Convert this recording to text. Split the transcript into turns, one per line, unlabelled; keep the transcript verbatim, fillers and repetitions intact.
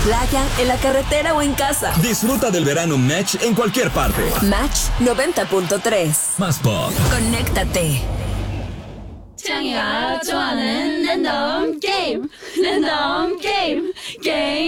playa, en la carretera o en casa.
Disfruta del verano Match en cualquier parte.
Match noventa punto tres.
Más pop.
Conéctate.
창이가 좋아하는 랜덤 게임 랜덤 게임 게임